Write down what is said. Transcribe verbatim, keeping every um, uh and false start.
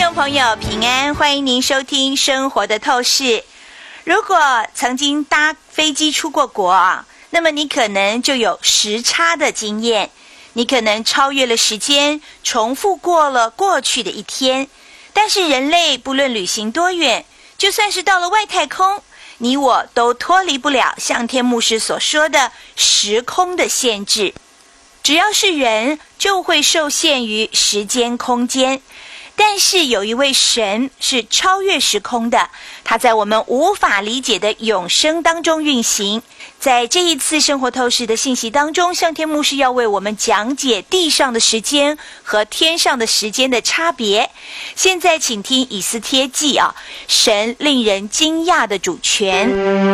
众朋友平安，欢迎您收听生活的透视。如果曾经搭飞机出过国啊，那么你可能就有时差的经验，你可能超越了时间，重复过了过去的一天。但是人类不论旅行多远，就算是到了外太空，你我都脱离不了向天牧师所说的时空的限制。只要是人，就会受限于时间空间。但是有一位神是超越时空的，他在我们无法理解的永生当中运行。在这一次生活透视的信息当中，向天牧师要为我们讲解地上的时间和天上的时间的差别。现在请听以斯帖记啊，神令人惊讶的主权。